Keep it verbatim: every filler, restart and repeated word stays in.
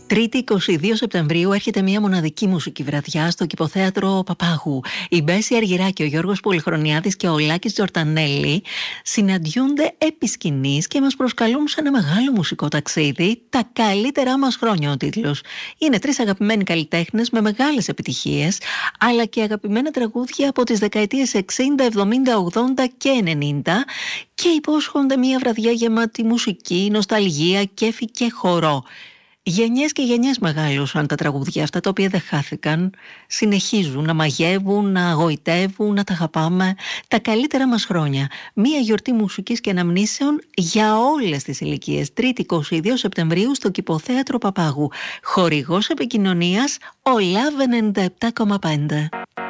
Τρίτη είκοσι δύο Σεπτεμβρίου έρχεται μια μοναδική μουσική βραδιά στο Κηποθέατρο Παπάγου. Η Μπέση Αργυράκη, ο Γιώργος Πολυχρονιάδης και ο Λάκης Τζορτανέλη συναντιούνται επί σκηνής και μας προσκαλούν σε ένα μεγάλο μουσικό ταξίδι. Τα καλύτερά μας χρόνια, ο τίτλος. Είναι τρεις αγαπημένοι καλλιτέχνες με μεγάλες επιτυχίες, αλλά και αγαπημένα τραγούδια από τις δεκαετίες εξήντα, εβδομήντα, ογδόντα και ενενήντα και υπόσχονται μια βραδιά γεμάτη μουσική, νοσταλγία, κέφι και χορό. Γενιές και γενιές μεγάλωσαν τα τραγούδια αυτά, τα οποία δεν χάθηκαν. Συνεχίζουν να μαγεύουν, να αγωητεύουν, να τα αγαπάμε. Τα καλύτερα μας χρόνια. Μία γιορτή μουσικής και αναμνήσεων για όλες τις ηλικίες. Τρίτη είκοσι δύο Σεπτεμβρίου στο Κηποθέατρο Παπάγου. Χορηγός επικοινωνίας ο Λαβ ενενήντα επτά κόμμα πέντε.